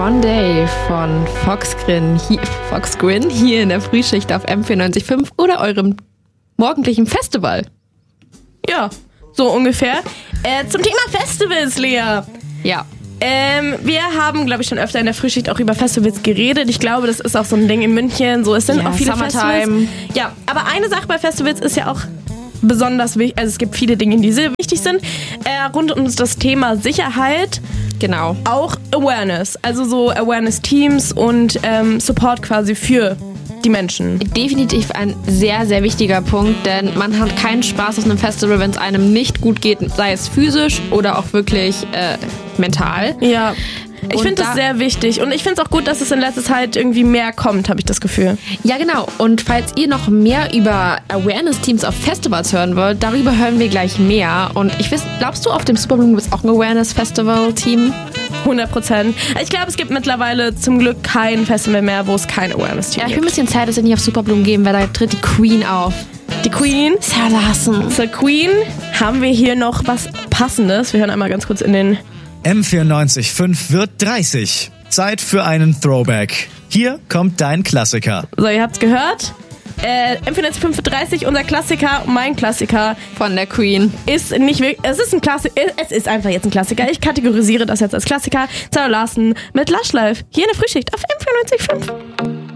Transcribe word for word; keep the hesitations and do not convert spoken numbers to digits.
One Day von Foxgrin hier, Foxgrin hier in der Frühschicht auf M vierundneunzig Komma fünf oder eurem morgendlichen Festival. Ja, so ungefähr. Äh, zum Thema Festivals, Lea. Ja. Ähm, wir haben, glaube ich, schon öfter in der Frühschicht auch über Festivals geredet. Ich glaube, das ist auch so ein Ding in München. So, es sind ja, auch viele Summertime. Festivals. Ja, aber eine Sache bei Festivals ist ja auch besonders wichtig. Also es gibt viele Dinge, die sehr wichtig sind. Äh, rund um das Thema Sicherheit. Genau. Auch Awareness. Also so Awareness-Teams und ähm, Support quasi für die Menschen. Definitiv ein sehr, sehr wichtiger Punkt, denn man hat keinen Spaß auf einem Festival, wenn es einem nicht gut geht, sei es physisch oder auch wirklich äh, mental. Ja, ich finde das da sehr wichtig und ich finde es auch gut, dass es in letzter Zeit irgendwie mehr kommt, habe ich das Gefühl. Ja, genau. Und falls ihr noch mehr über Awareness-Teams auf Festivals hören wollt, darüber hören wir gleich mehr. Und ich weiß, glaubst du, auf dem Superbloom gibt es auch ein Awareness-Festival-Team? hundert Prozent. Ich glaube, es gibt mittlerweile zum Glück kein Festival mehr, wo es kein Awareness-Team Ja, ich gibt. will ein bisschen Zeit, dass ihr nicht auf Superbloom gehen, weil da tritt die Queen auf. Die Queen. Sarah Larson. Zur Queen haben wir hier noch was Passendes. Wir hören einmal ganz kurz in den... M vierundneunzig Komma fünf wird dreißig. Zeit für einen Throwback. Hier kommt dein Klassiker. So, ihr habt's gehört. Äh, M vierundneunzig Komma fünf wird dreißig, unser Klassiker, mein Klassiker. Von der Queen. Ist nicht wirklich, es ist ein Klassiker, es ist einfach jetzt ein Klassiker. Ich kategorisiere das jetzt als Klassiker. Sarah Larson mit Lush Life. Hier in der Frühschicht auf M vierundneunzig Komma fünf.